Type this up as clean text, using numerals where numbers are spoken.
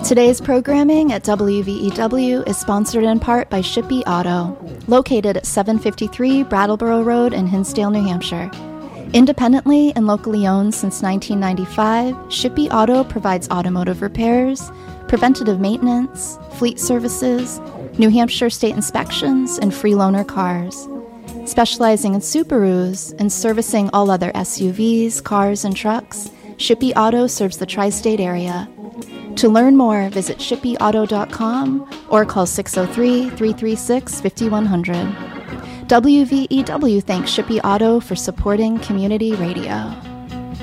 Today's programming at WVEW is sponsored in part by Shippey Auto, located at 753 Brattleboro Road in Hinsdale, New Hampshire. Independently and locally owned since 1995, Shippey Auto provides automotive repairs, preventative maintenance, fleet services, New Hampshire state inspections, and free loaner cars. Specializing in Subarus and servicing all other SUVs, cars, and trucks, Shippey Auto serves the tri-state area. To learn more, visit shippeyauto.com or call 603-336-5100. WVEW thanks Shippey Auto for supporting community radio.